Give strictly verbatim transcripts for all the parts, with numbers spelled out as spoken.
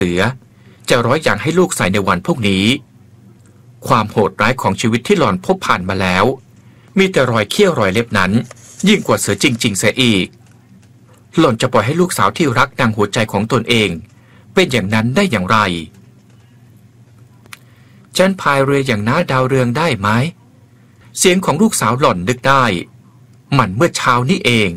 เสือจะร้อยอย่างให้ลูกใส่ในวันพวกนี้ความโหดร้ายของชีวิตที่หล่อนพบผ่านมาแล้วมีแต่รอยเขี้ยวรอยเล็บนั้นยิ่งกว่าเสือจริงๆเสียอีกหล่อนจะปล่อยให้ลูกสาวที่รักดังหัวใจของตนเองเป็นอย่างนั้นได้อย่างไรฉันพายเรืออย่างน้าดาวเรืองได้ไหมเสียงของลูกสาวหล่อนนึกได้มันเมื่อเช้านี้เอง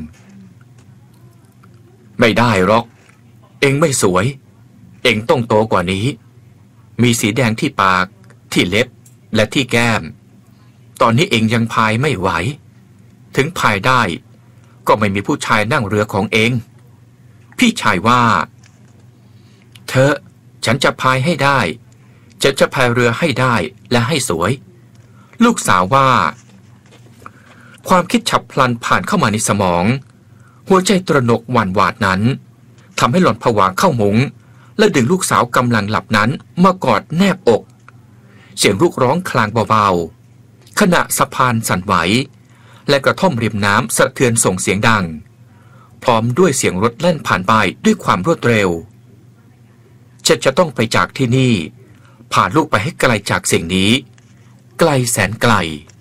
ไม่ได้หรอกเองไม่สวยเองต้องโตกว่านี้มีสีแดงที่ปากที่เล็บและที่แก้มตอนนี้เองยังพายไม่ไหวถึงพายได้ก็ไม่มีผู้ชายนั่งเรือของเองพี่ชายว่าเธอฉันจะพายให้ได้ฉันจะพายเรือให้ได้และให้สวยลูกสาวว่าความคิดฉับพลันผ่านเข้ามาในสมองหัวใจตระหนกหวั่นหวาดนั้นทำให้หล่อนผวาเข้ามุ้งและดึงลูกสาวกำลังหลับนั้นมากอดแนบอกเสียงลูกร้องคลางเบาๆขณะสะพานสั่นไหวและกระท่อมริมน้ำสะเทือนส่งเสียงดังพร้อมด้วยเสียงรถแล่นผ่านไปด้วยความรวดเร็วฉันจะต้องไปจากที่นี่พาลูกไปให้ไกลจากสิ่งนี้ไกลแสนไกล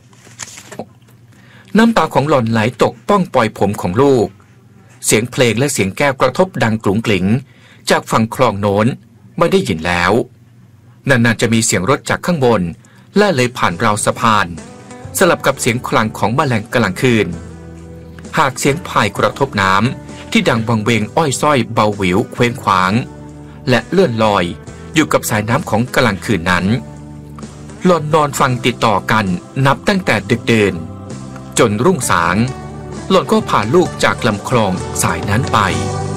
น้ำตาของหล่อนไหลตกป้องปล่อยผมของลูกเสียงเพลงและเสียงแก้วกระทบดังกลุ่งกลิ่งจากฝั่งคลองโน้นไม่ได้ยินแล้วนานๆจะมีเสียงรถจากข้างบนแล่เลยผ่านราวสะพานสลับกับเสียงคลางของแมลงกลางคืนหากเสียงพายกระทบน้ำที่ดังวังเวงอ้อยส้อยเบาหวิวเคว้งคว้างและเลื่อนลอยอยู่กับสายน้ำของกลางคืนนั้นหล่อนนอนฟังติดต่อกันนับตั้งแต่ดึกเดินจนรุ่งสางหล่อนก็พาลูกจากลำคลองสายนั้นไป